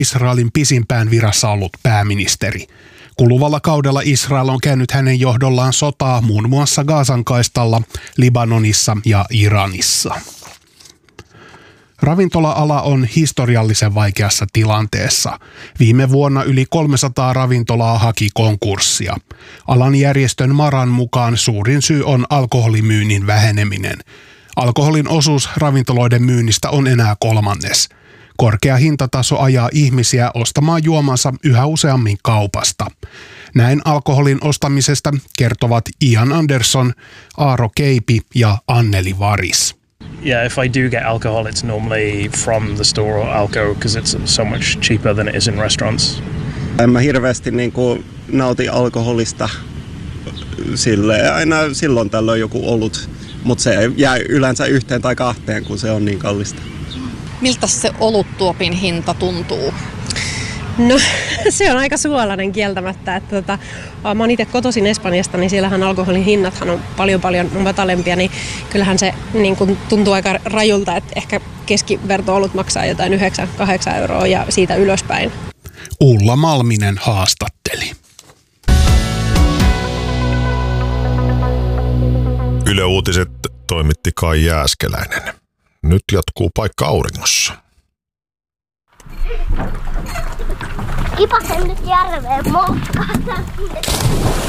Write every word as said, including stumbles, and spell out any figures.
Israelin pisimpään virassa ollut pääministeri. Kuluvalla kaudella Israel on käynyt hänen johdollaan sotaa muun muassa Gazan kaistalla, Libanonissa ja Iranissa. Ravintola-ala on historiallisen vaikeassa tilanteessa. Viime vuonna yli kolmesataa ravintolaa haki konkurssia. Alan järjestön Maran mukaan suurin syy on alkoholimyynnin väheneminen. Alkoholin osuus ravintoloiden myynnistä on enää kolmannes. Korkea hintataso ajaa ihmisiä ostamaan juomansa yhä useammin kaupasta. Näin alkoholin ostamisesta kertovat Ian Anderson, Aaro Keipi ja Anneli Varis. Yeah, if I do get alcohol, it's normally from the store or Alko because it's so much cheaper than it is in restaurants. En mä hirveästi niin kuin nauti alkoholista silleen, aina silloin tällöin joku olut, mutta se jää yleensä yhteen tai kahteen, kun se on niin kallista. Miltä se oluttuopin hinta tuntuu? No se on aika suolainen kieltämättä. Että tota, mä oon itse kotoisin Espanjasta, niin siellähän alkoholin hinnathan on paljon paljon matalempia, niin kyllähän se niin kun tuntuu aika rajulta, että ehkä keskiverto-olut maksaa jotain yhdeksän kahdeksan euroa ja siitä ylöspäin. Ulla Malminen haastatteli. Yle Uutiset toimitti Kai Jääskeläinen. Nyt jatkuu Paikka auringossa. Kipasen nyt järveen moskata.